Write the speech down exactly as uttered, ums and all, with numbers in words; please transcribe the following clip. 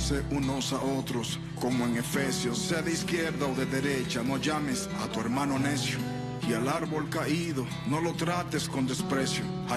amándose unos a otros, como en Efesios, sea de izquierda o de derecha, no llames a tu hermano necio. Y al árbol caído, no lo trates con desprecio.